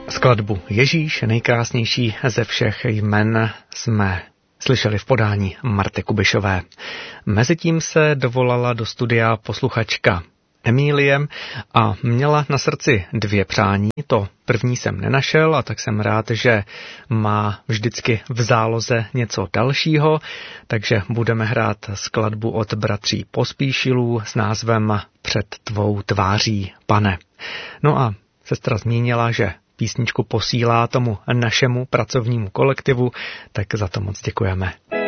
Skladbu Ježíš, nejkrásnější ze všech jmen, jsme slyšeli v podání Marty Kubišové. Mezitím se dovolala do studia posluchačka Emílie a měla na srdci 2 přání. To první jsem nenašel a tak jsem rád, že má vždycky v záloze něco dalšího, takže budeme hrát skladbu od bratří Pospíšilů s názvem Před tvou tváří, Pane. No a sestra zmínila, že písničku posílá tomu našemu pracovnímu kolektivu, tak za to moc děkujeme.